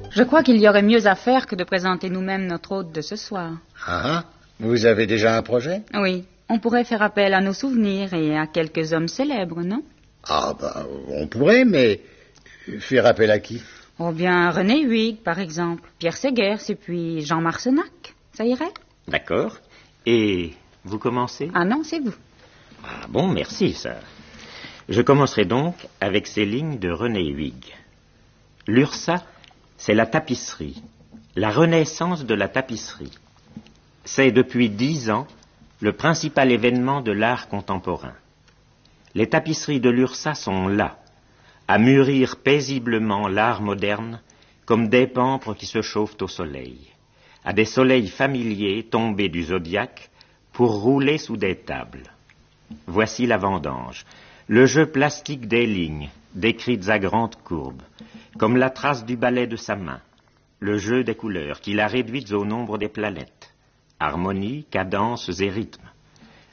Je crois qu'il y aurait mieux à faire que de présenter nous-mêmes notre hôte de ce soir. Ah, vous avez déjà un projet? Oui, on pourrait faire appel à nos souvenirs et à quelques hommes célèbres, non? Ah, on pourrait, mais faire appel à qui? Oh bien, René Huyghe, par exemple, Pierre Segers et puis Jean Marcenac. Ça irait? D'accord. Et vous commencez? Ah non, c'est vous. Ah bon, merci, ça. Je commencerai donc avec ces lignes de René Huyghe. L'URSA, c'est la tapisserie, la renaissance de la tapisserie. C'est depuis 10 ans le principal événement de l'art contemporain. Les tapisseries de l'URSA sont là, à mûrir paisiblement l'art moderne comme des pampres qui se chauffent au soleil, à des soleils familiers tombés du zodiaque pour rouler sous des tables. Voici la vendange, le jeu plastique des lignes, décrites à grandes courbes, comme la trace du balai de sa main, le jeu des couleurs qu'il a réduites au nombre des planètes, harmonie, cadences et rythmes.